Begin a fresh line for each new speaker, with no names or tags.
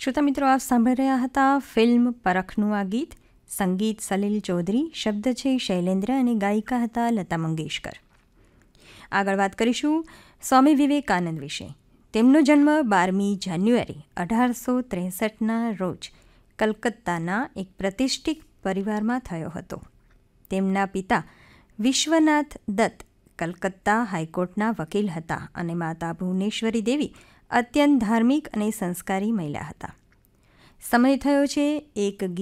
શ્રોતા મિત્રો, આપ સાંભળી રહ્યા હતા ફિલ્મ પરખનું આ ગીત. સંગીત સલીલ ચૌધરી, શબ્દ છે શૈલેન્દ્ર અને ગાયિકા હતા લતા મંગેશકર. આગળ વાત કરીશું સ્વામી વિવેકાનંદ વિશે. તેમનો જન્મ 12મી જાન્યુઆરી 1863ના રોજ કલકત્તાના એક પ્રતિષ્ઠિત પરિવારમાં થયો હતો. તેમના પિતા વિશ્વનાથ દત્ત કલકત્તા હાઈકોર્ટના વકીલ હતા અને માતા ભુવનેશ્વરી દેવી અત્યંત ધાર્મિક અને સંસ્કારી મહિલા હતા. સમય થયો છે એક